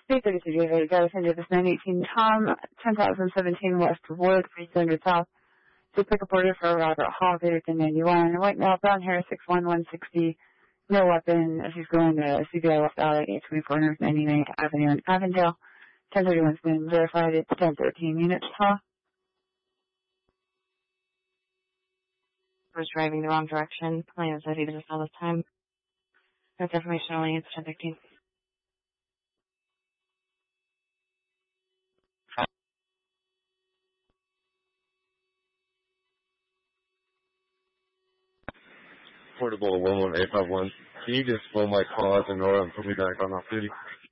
832 got to send you this 918 Tom, 10,017 West Wood, 300 South. To pick up order for Robert Hall, Peterson 91. White male, brown hair, 6'1", 160. No weapon. She's going to CBI West Alley, 824 North 99th Avenue in Avondale. 1031's been verified. It's 1013 units, huh? Was driving the wrong direction. Plans that he did all this time. That's information only. It's 1013. Portable 11851. Can you just blow my call out the door and put me back on off duty?